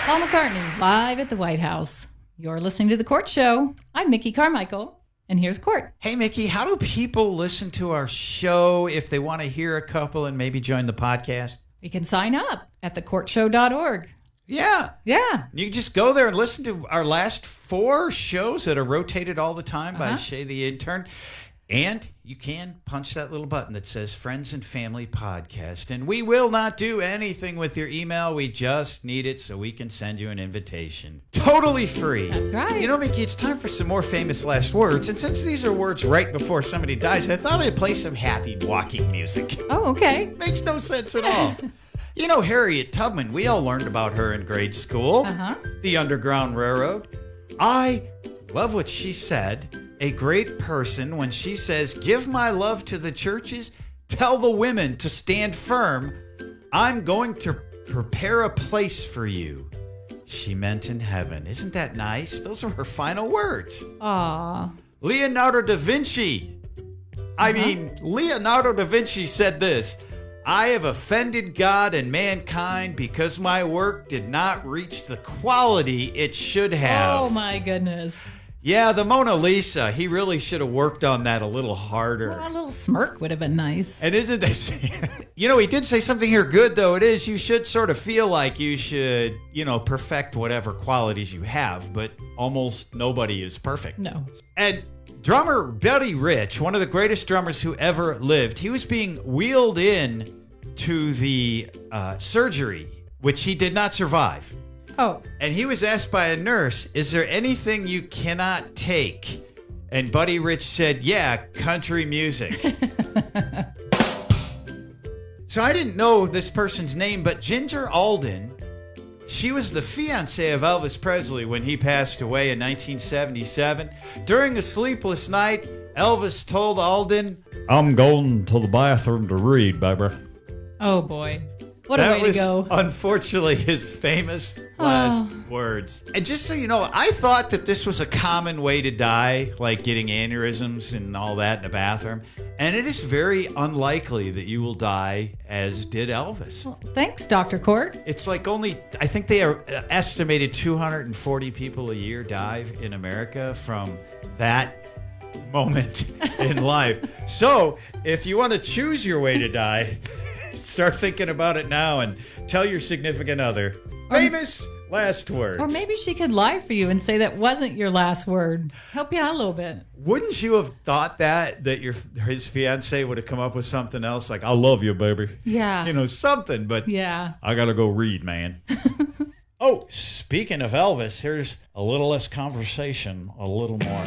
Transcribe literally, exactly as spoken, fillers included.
Paul McCartney, live at the White House. You're listening to The Court Show. I'm Mickey Carmichael, and here's Court. Hey, Mickey, how do people listen to our show if they want to hear a couple and maybe join the podcast? You can sign up at the court show dot org. Yeah. Yeah. You can just go there and listen to our last four shows that are rotated all the time Uh-huh. by Shay the Intern. And you can punch that little button that says Friends and Family Podcast. And we will not do anything with your email. We just need it so we can send you an invitation. Totally free. That's right. You know, Mickey, it's time for some more famous last words. And since these are words right before somebody dies, I thought I'd play some happy walking music. Oh, okay. Makes no sense at all. You know, Harriet Tubman, we all learned about her in grade school. Uh-huh. The Underground Railroad. I love what she said. A great person, when she says, give my love to the churches, tell the women to stand firm. I'm going to prepare a place for you. She meant in heaven. Isn't that nice? Those are her final words. Aw. Leonardo da Vinci. I Uh-huh. mean, Leonardo da Vinci said this. I have offended God and mankind because my work did not reach the quality it should have. Oh, my goodness. Yeah, the Mona Lisa, he really should have worked on that a little harder. Well, a little smirk would have been nice. And isn't this, you know, he did say something here good, though. It is, you should sort of feel like you should, you know, perfect whatever qualities you have, but almost nobody is perfect. No. And drummer Buddy Rich, one of the greatest drummers who ever lived, he was being wheeled in to the uh, surgery, which he did not survive. Oh. And he was asked by a nurse, is there anything you cannot take? And Buddy Rich said, yeah, country music. So I didn't know this person's name, but Ginger Alden, she was the fiancée of Elvis Presley when he passed away in nineteen seventy-seven. During a sleepless night, Elvis told Alden, I'm going to the bathroom to read, baby. Oh, boy. What a That way was, to go. unfortunately, his famous last words. And just so you know, I thought that this was a common way to die, like getting aneurysms and all that in the bathroom. And it is very unlikely that you will die as did Elvis. Well, thanks, Doctor Court. It's like only, I think they are estimated two hundred forty people a year die in America from that moment in life. So if you want to choose your way to die, start thinking about it now and tell your significant other. Famous last words. Or maybe she could lie for you and say that wasn't your last word. Help you out a little bit. Wouldn't you have thought that, that your his fiance would have come up with something else like, I love you, baby. Yeah. You know, something, but Yeah. I got to go read, man. Oh, speaking of Elvis, here's a little less conversation, a little more